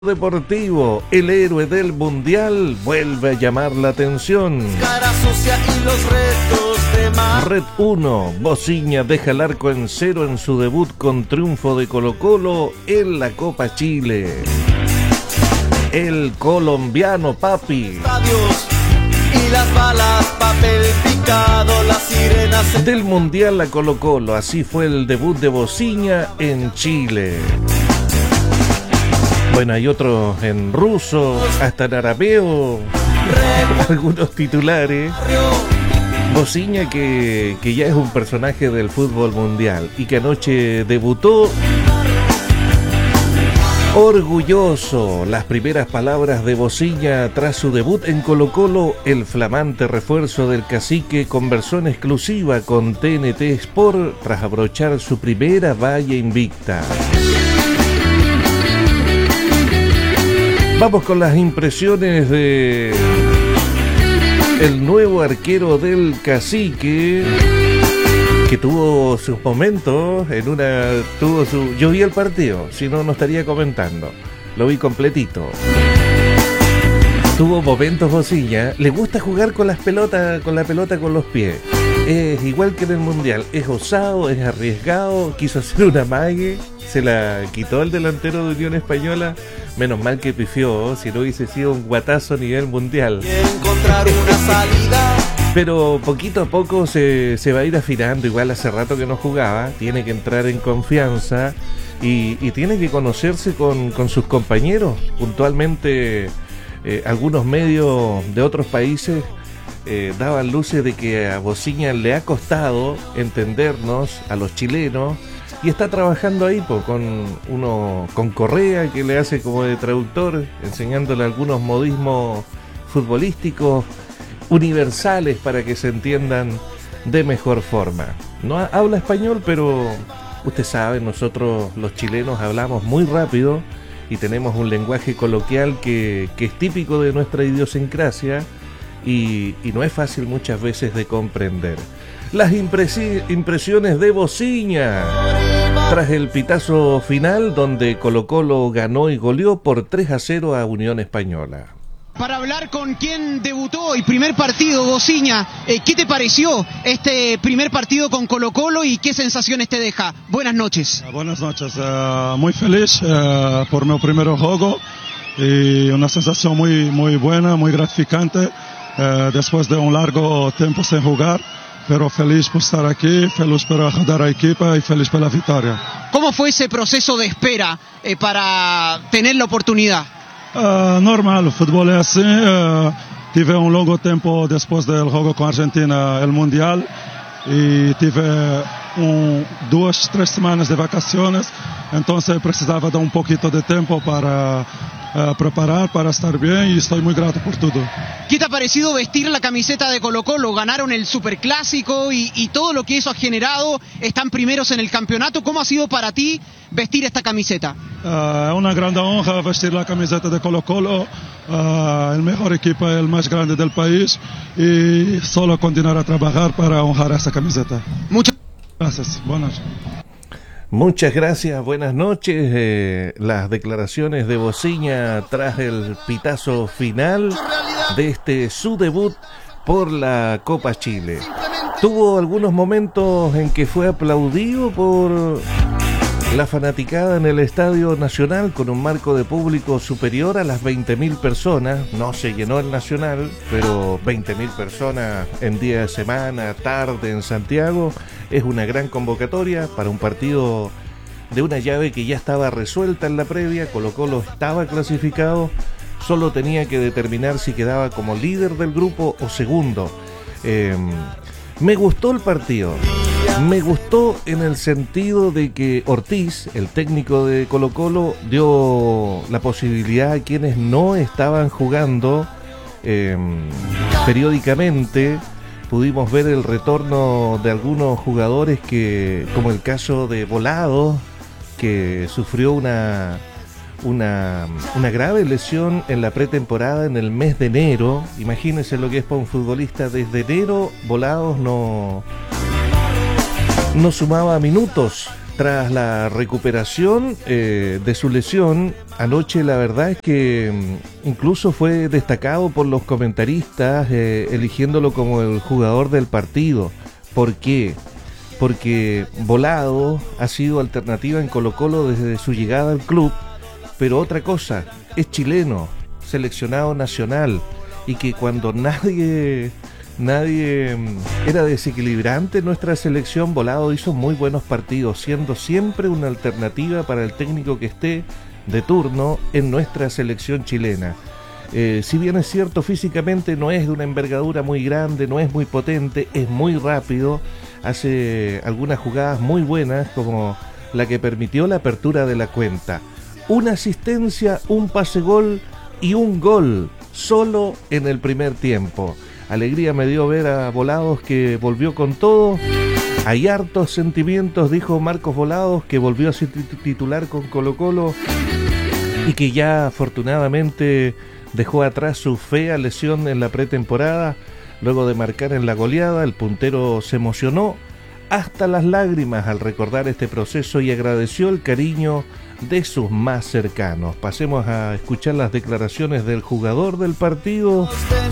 Deportivo, el héroe del mundial, vuelve a llamar la atención. Red 1, Bociña deja el arco en cero en su debut con triunfo de Colo-Colo en la Copa Chile. El colombiano Papi. Y las balas, papel picado, las sirenas. Del mundial a Colo-Colo, así fue el debut de Bociña en Chile. Bueno, hay otros en ruso, hasta en arameo, algunos titulares. Bociña que ya es un personaje del fútbol mundial y que anoche debutó orgulloso. Las primeras palabras de Bociña tras su debut en Colo-Colo, el flamante refuerzo del Cacique conversó en exclusiva con TNT Sport tras abrochar su primera valla invicta. Vamos con las impresiones de el nuevo arquero del Cacique, que tuvo sus momentos yo vi el partido, si no, no estaría comentando. Lo vi completito. Tuvo momentos Bociña, le gusta jugar con la pelota con los pies. Es igual que en el mundial, es osado, es arriesgado, quiso hacer una mague, se la quitó el delantero de Unión Española. Menos mal que pifió, si no hubiese sido un guatazo a nivel mundial. Encontrar una salida. Pero poquito a poco se va a ir afinando. Igual hace rato que no jugaba, tiene que entrar en confianza y tiene que conocerse con sus compañeros. Puntualmente algunos medios de otros países daban luces de que a Bociña le ha costado entendernos a los chilenos. Y está trabajando ahí con Correa, que le hace como de traductor, enseñándole algunos modismos futbolísticos universales para que se entiendan de mejor forma. No habla español, pero usted sabe, nosotros los chilenos hablamos muy rápido y tenemos un lenguaje coloquial que es típico de nuestra idiosincrasia y no es fácil muchas veces de comprender. Las impresiones de Bociña tras el pitazo final donde Colo-Colo ganó y goleó por 3-0 a Unión Española. Para hablar con quien debutó y primer partido, Bociña, ¿qué te pareció este primer partido con Colo-Colo y qué sensaciones te deja? Buenas noches. Buenas noches, muy feliz por mi primer juego y una sensación muy buena, muy gratificante después de un largo tiempo sin jugar. Pero feliz por estar aquí, feliz por ayudar a la equipa y feliz por la victoria. ¿Cómo fue ese proceso de espera para tener la oportunidad? Normal, el fútbol es así. Tuve un largo tiempo después del juego con Argentina, el Mundial, y tuve 2-3 semanas de vacaciones, entonces precisaba de un poquito de tiempo para preparar, para estar bien, y estoy muy grato por todo. ¿Qué te ha parecido vestir la camiseta de Colo-Colo? Ganaron el Superclásico y todo lo que eso ha generado, están primeros en el campeonato. ¿Cómo ha sido para ti vestir esta camiseta? Una gran honra vestir la camiseta de Colo-Colo, el mejor equipo, el más grande del país, y solo continuar a trabajar para honrar esta camiseta. Muchas gracias, buenas noches. Muchas gracias, buenas noches. Las declaraciones de Bociña tras el pitazo final de su debut por la Copa Chile. Tuvo algunos momentos en que fue aplaudido por la fanaticada en el Estadio Nacional con un marco de público superior a las 20.000 personas. No se llenó el Nacional, pero 20.000 personas en día de semana, tarde en Santiago, es una gran convocatoria para un partido de una llave que ya estaba resuelta en la previa. Colo-Colo estaba clasificado, solo tenía que determinar si quedaba como líder del grupo o segundo. Me gustó el partido. Me gustó en el sentido de que Ortiz, el técnico de Colo-Colo, dio la posibilidad a quienes no estaban jugando periódicamente. Pudimos ver el retorno de algunos jugadores como el caso de Volado, que sufrió una grave lesión en la pretemporada en el mes de enero. Imagínense lo que es para un futbolista. Desde enero Volados no sumaba minutos, Tras la recuperación de su lesión, anoche la verdad es que incluso fue destacado por los comentaristas, eligiéndolo como el jugador del partido. ¿Por qué? Porque Volado ha sido alternativa en Colo-Colo desde su llegada al club, pero otra cosa, es chileno, seleccionado nacional, y que cuando nadie era desequilibrante en nuestra selección, Volado hizo muy buenos partidos, siendo siempre una alternativa para el técnico que esté de turno en nuestra selección chilena. Si bien es cierto, físicamente no es de una envergadura muy grande, no es muy potente, es muy rápido, hace algunas jugadas muy buenas, como la que permitió la apertura de la cuenta. Una asistencia, un pase gol y un gol, solo en el primer tiempo. Alegría me dio ver a Volados que volvió con todo. Hay hartos sentimientos, dijo Marcos Volados, que volvió a ser titular con Colo-Colo y que ya afortunadamente dejó atrás su fea lesión en la pretemporada. Luego de marcar en la goleada, el puntero se emocionó hasta las lágrimas al recordar este proceso y agradeció el cariño de sus más cercanos. Pasemos a escuchar las declaraciones del jugador del partido,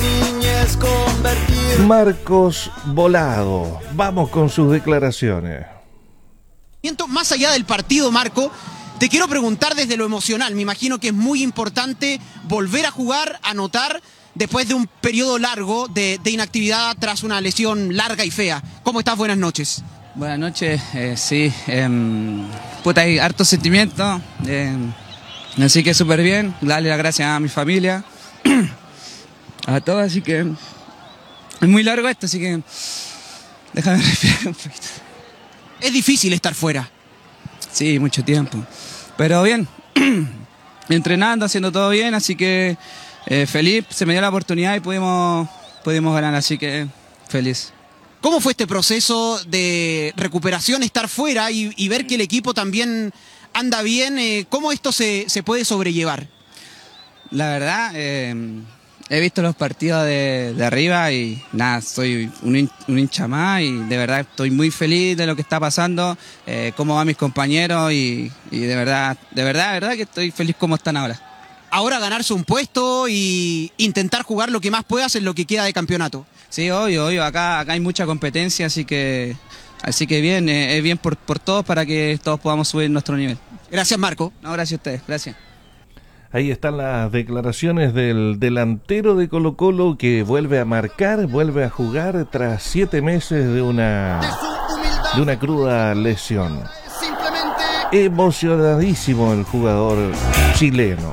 Marcos Volado. Vamos con sus declaraciones. Más allá del partido, Marco, te quiero preguntar desde lo emocional. Me imagino que es muy importante volver a jugar, anotar, después de un periodo largo de inactividad tras una lesión larga y fea. ¿Cómo estás? Buenas noches. Buenas noches, sí. Hay hartos sentimientos, así que súper bien. Darle las gracias a mi familia, a todos, así que es muy largo esto, así que déjame respirar un poquito. Es difícil estar fuera. Sí, mucho tiempo, pero bien, entrenando, haciendo todo bien, así que feliz, se me dio la oportunidad y pudimos ganar, así que feliz. ¿Cómo fue este proceso de recuperación, estar fuera y ver que el equipo también anda bien? ¿Cómo esto se puede sobrellevar? La verdad, he visto los partidos de arriba y nada, soy un hincha más y de verdad estoy muy feliz de lo que está pasando, cómo van mis compañeros y de verdad que estoy feliz como están ahora. Ahora ganarse un puesto y intentar jugar lo que más puedas en lo que queda de campeonato. Sí, obvio, acá hay mucha competencia, así que bien, es bien por todos para que todos podamos subir nuestro nivel. Gracias, Marco. No, gracias a ustedes, gracias. Ahí están las declaraciones del delantero de Colo-Colo que vuelve a marcar, vuelve a jugar tras 7 meses de una cruda lesión. Emocionadísimo el jugador chileno.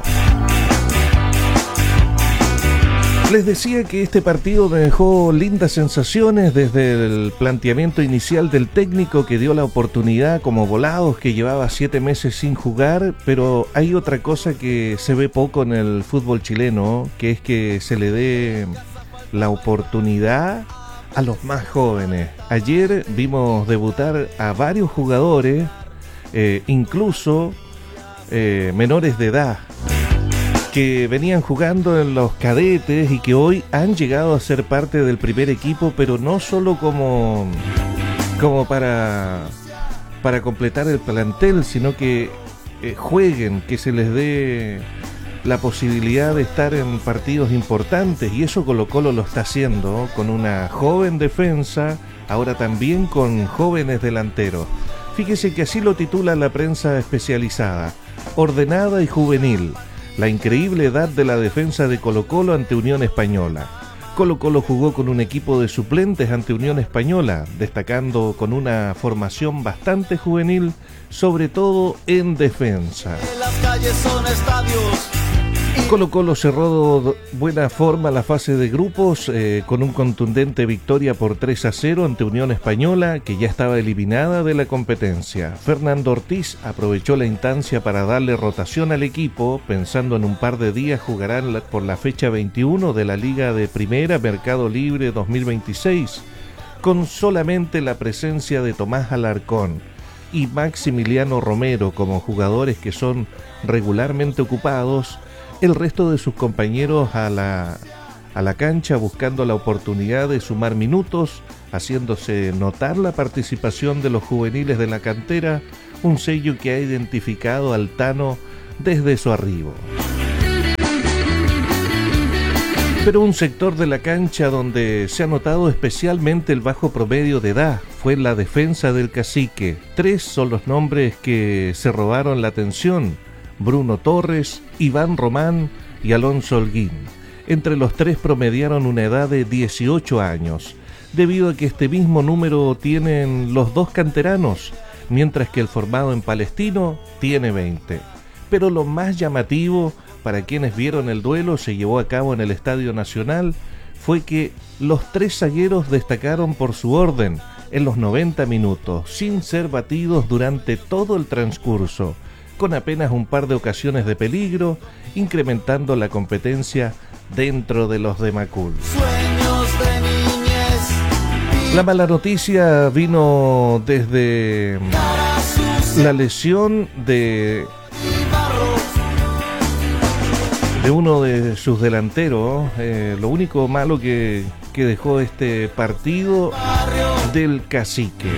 Les decía que este partido me dejó lindas sensaciones desde el planteamiento inicial del técnico que dio la oportunidad como Volados, que llevaba 7 meses sin jugar, pero hay otra cosa que se ve poco en el fútbol chileno, que es que se le dé la oportunidad a los más jóvenes. Ayer vimos debutar a varios jugadores, incluso menores de edad, que venían jugando en los cadetes y que hoy han llegado a ser parte del primer equipo, pero no solo como para completar el plantel, sino que jueguen, que se les dé la posibilidad de estar en partidos importantes, y eso Colo-Colo lo está haciendo con una joven defensa, ahora también con jóvenes delanteros. Fíjese que así lo titula la prensa especializada: ordenada y juvenil. La increíble edad de la defensa de Colo-Colo ante Unión Española. Colo-Colo jugó con un equipo de suplentes ante Unión Española, destacando con una formación bastante juvenil, sobre todo en defensa. Las calles son estadios. Colo-Colo cerró de buena forma la fase de grupos con un contundente victoria por 3-0 ante Unión Española, que ya estaba eliminada de la competencia. Fernando Ortiz aprovechó la instancia para darle rotación al equipo, pensando en un par de días jugarán por la fecha 21 de la Liga de Primera Mercado Libre 2026, con solamente la presencia de Tomás Alarcón y Maximiliano Romero como jugadores que son regularmente ocupados. El resto de sus compañeros a la cancha buscando la oportunidad de sumar minutos, haciéndose notar la participación de los juveniles de la cantera, un sello que ha identificado al Tano desde su arribo. Pero un sector de la cancha donde se ha notado especialmente el bajo promedio de edad fue la defensa del Cacique. 3 son los nombres que se robaron la atención: Bruno Torres, Iván Román y Alonso Holguín. Entre los 3 promediaron una edad de 18 años, debido a que este mismo número tienen los 2 canteranos, mientras que el formado en Palestino tiene 20. Pero lo más llamativo para quienes vieron el duelo, se llevó a cabo en el Estadio Nacional, fue que los 3 zagueros destacaron por su orden en los 90 minutos, sin ser batidos durante todo el transcurso, con apenas un par de ocasiones de peligro, incrementando la competencia dentro de los de Macul. La mala noticia vino desde la lesión de uno de sus delanteros. Lo único malo que dejó este partido del Cacique.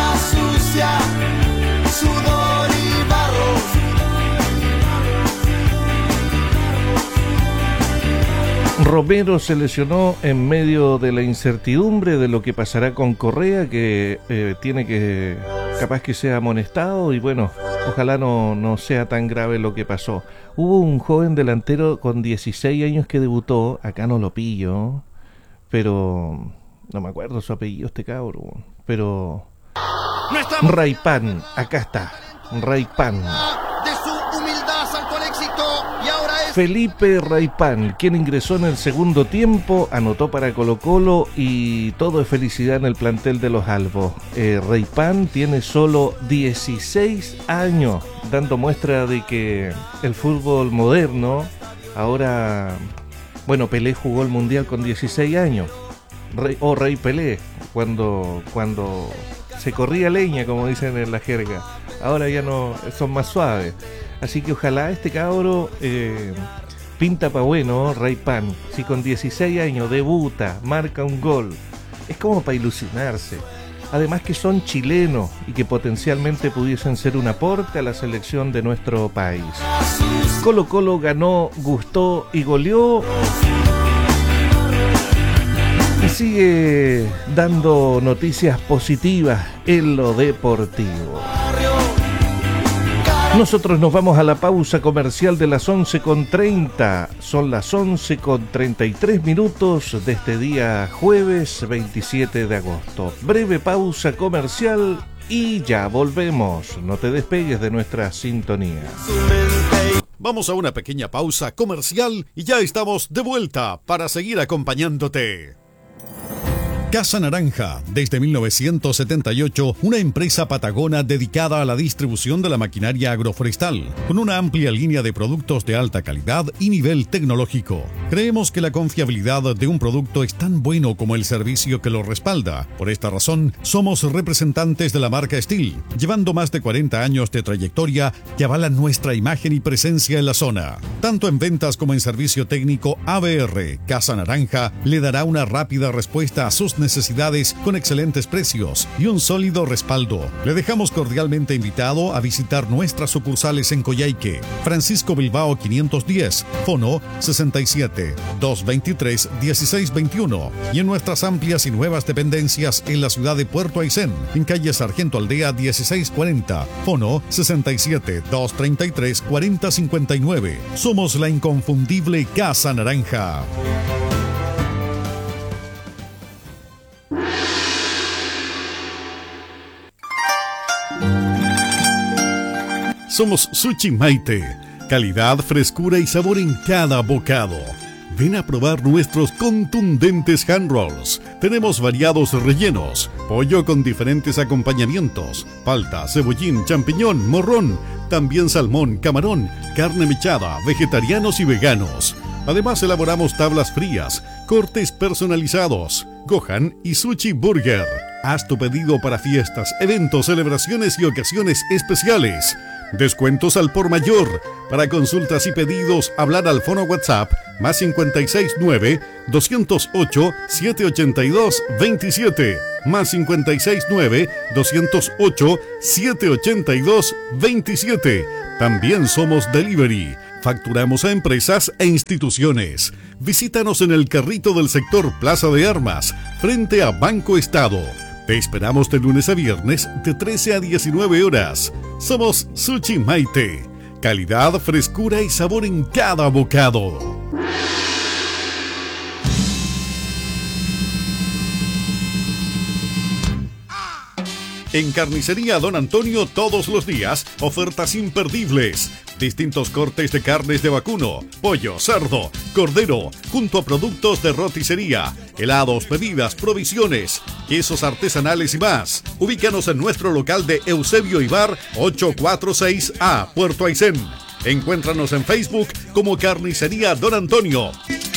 Romero se lesionó en medio de la incertidumbre de lo que pasará con Correa, que tiene que, capaz que sea amonestado, y bueno, ojalá no sea tan grave lo que pasó. Hubo un joven delantero con 16 años que debutó, acá no lo pillo, pero no me acuerdo su apellido, este cabro, pero Raipan, acá está, Raipan. Felipe Raipan, quien ingresó en el segundo tiempo, anotó para Colo-Colo y todo es felicidad en el plantel de los Albos. Raipan tiene solo 16 años, dando muestra de que el fútbol moderno, ahora, bueno, Pelé jugó el Mundial con 16 años, Rey Pelé, cuando se corría leña, como dicen en la jerga, ahora ya no, son más suaves. Así que ojalá este cabro pinta pa' bueno, Raipan. Si con 16 años debuta, marca un gol, es como para ilusionarse. Además que son chilenos y que potencialmente pudiesen ser un aporte a la selección de nuestro país. Colo-Colo ganó, gustó y goleó. Y sigue dando noticias positivas en lo deportivo. Nosotros nos vamos a la pausa comercial de las 11:30. Son las 11:33 de este día jueves 27 de agosto. Breve pausa comercial y ya volvemos. No te despegues de nuestra sintonía. Vamos a una pequeña pausa comercial y ya estamos de vuelta para seguir acompañándote. Casa Naranja, desde 1978, una empresa patagona dedicada a la distribución de la maquinaria agroforestal, con una amplia línea de productos de alta calidad y nivel tecnológico. Creemos que la confiabilidad de un producto es tan bueno como el servicio que lo respalda. Por esta razón, somos representantes de la marca Steel, llevando más de 40 años de trayectoria que avalan nuestra imagen y presencia en la zona. Tanto en ventas como en servicio técnico, ABR Casa Naranja le dará una rápida respuesta a sus necesidades con excelentes precios y un sólido respaldo. Le dejamos cordialmente invitado a visitar nuestras sucursales en Coyhaique, Francisco Bilbao 510, Fono 67 223 1621, y en nuestras amplias y nuevas dependencias en la ciudad de Puerto Aysén, en calle Sargento Aldea 1640, Fono 67 233 4059. Somos la inconfundible Casa Naranja. Somos Sushi Maite, calidad, frescura y sabor en cada bocado. Ven a probar nuestros contundentes hand rolls. Tenemos variados rellenos, pollo con diferentes acompañamientos, palta, cebollín, champiñón, morrón, también salmón, camarón, carne mechada, vegetarianos y veganos. Además elaboramos tablas frías, cortes personalizados, Gohan y Sushi Burger. Haz tu pedido para fiestas, eventos, celebraciones y ocasiones especiales. Descuentos al por mayor. Para consultas y pedidos, hablar al fono WhatsApp más 569-208-782-27. Más 569-208-782-27. También somos delivery. Facturamos a empresas e instituciones. Visítanos en el carrito del sector Plaza de Armas, frente a Banco Estado. Te esperamos de lunes a viernes de 13 a 19 horas. Somos Sushi Maite. Calidad, frescura y sabor en cada bocado. En Carnicería Don Antonio todos los días, ofertas imperdibles. Distintos cortes de carnes de vacuno, pollo, cerdo, cordero, junto a productos de roticería, helados, bebidas, provisiones, quesos artesanales y más. Ubícanos en nuestro local de Eusebio Ibar 846A, Puerto Aysén. Encuéntranos en Facebook como Carnicería Don Antonio.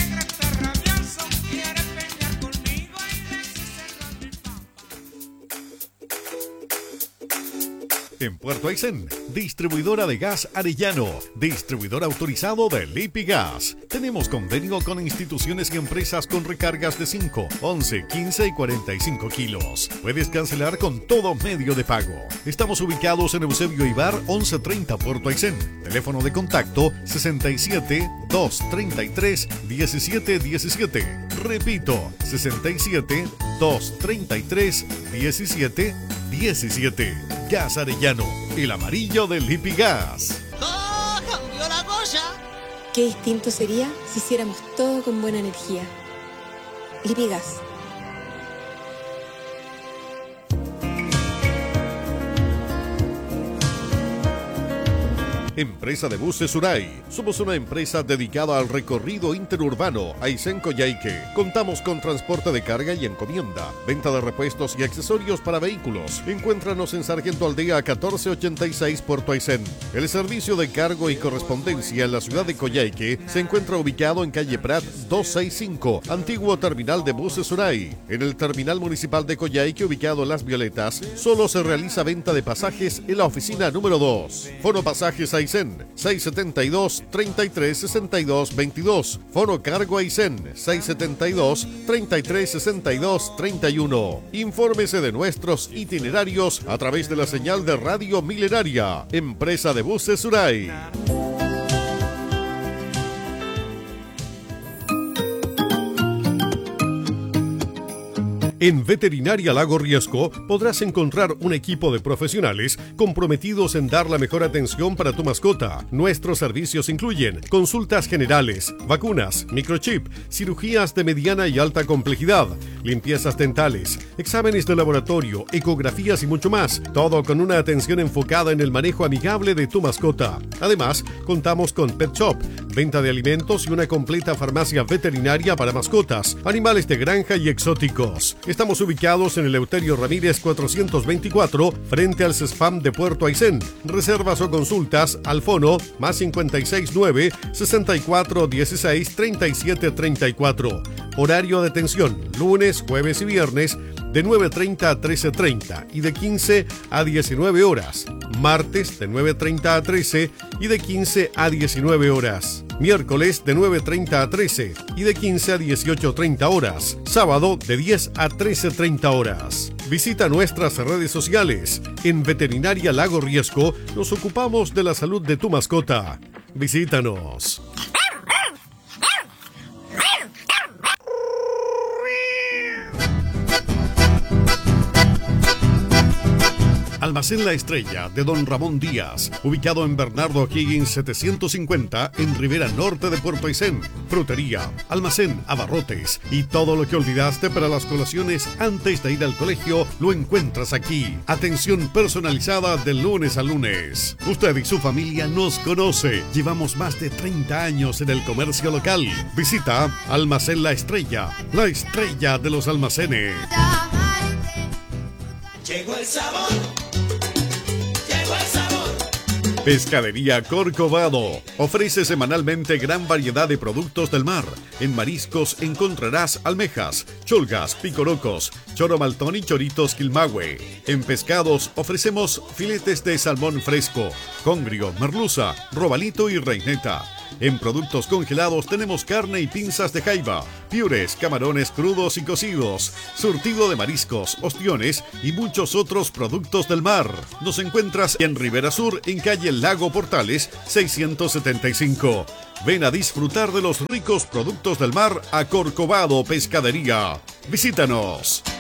En Puerto Aysén, distribuidora de gas Arellano, distribuidor autorizado de Lipigas. Tenemos convenio con instituciones y empresas con recargas de 5, 11, 15 y 45 kilos. Puedes cancelar con todo medio de pago. Estamos ubicados en Eusebio Ibar 1130 Puerto Aysén. Teléfono de contacto 67 233 1717. Repito, 67 233 1717. Gas Arellano, el amarillo de Lipigas. ¡Oh, cambió la cosa! Qué distinto sería si hiciéramos todo con buena energía. Lipigas. Empresa de Buses Suray. Somos una empresa dedicada al recorrido interurbano Aysén-Coyhaique. Contamos con transporte de carga y encomienda, venta de repuestos y accesorios para vehículos. Encuéntranos en Sargento Aldea 1486 Puerto Aysén. El servicio de cargo y correspondencia en la ciudad de Coyhaique se encuentra ubicado en calle Prat 265, antiguo terminal de Buses Suray. En el terminal municipal de Coyhaique, ubicado en Las Violetas, solo se realiza venta de pasajes en la oficina número 2. Fono Pasajes Aysén 672 33 62 22. Fono Cargo Aysén 672 33 62 31. Infórmese de nuestros itinerarios a través de la señal de Radio Milenaria. Empresa de Buses Suray. En Veterinaria Lago Riesco podrás encontrar un equipo de profesionales comprometidos en dar la mejor atención para tu mascota. Nuestros servicios incluyen consultas generales, vacunas, microchip, cirugías de mediana y alta complejidad, limpiezas dentales, exámenes de laboratorio, ecografías y mucho más. Todo con una atención enfocada en el manejo amigable de tu mascota. Además, contamos con Pet Shop, venta de alimentos y una completa farmacia veterinaria para mascotas, animales de granja y exóticos. Estamos ubicados en el Eleuterio Ramírez 424, frente al CESFAM de Puerto Aysén. Reservas o consultas al fono más 569 64 16 37 34. Horario de atención, lunes, jueves y viernes, de 9:30 a 13:30 y de 15 a 19 horas. Martes de 9:30 a 13 y de 15 a 19 horas. Miércoles de 9:30 a 13 y de 15 a 18:30 horas. Sábado de 10 a 13:30 horas. Visita nuestras redes sociales. En Veterinaria Lago Riesco nos ocupamos de la salud de tu mascota. Visítanos. Almacén La Estrella de Don Ramón Díaz, ubicado en Bernardo O'Higgins 750 en Ribera Norte de Puerto Aysén. Frutería, almacén, abarrotes y todo lo que olvidaste para las colaciones antes de ir al colegio lo encuentras aquí. Atención personalizada de lunes a lunes. Usted y su familia nos conoce. Llevamos más de 30 años en el comercio local. Visita Almacén La Estrella de los almacenes. Llegó el sabor. Llegó el sabor, Pescadería Corcovado ofrece semanalmente gran variedad de productos del mar. En mariscos encontrarás almejas, cholgas, picorocos, choro maltón y choritos quilmahue. En pescados ofrecemos filetes de salmón fresco, congrio, merluza, robalito y reineta. En productos congelados tenemos carne y pinzas de jaiba, piures, camarones crudos y cocidos, surtido de mariscos, ostiones y muchos otros productos del mar. Nos encuentras en Ribera Sur, en calle Lago Portales 675. Ven a disfrutar de los ricos productos del mar a Corcovado Pescadería. Visítanos.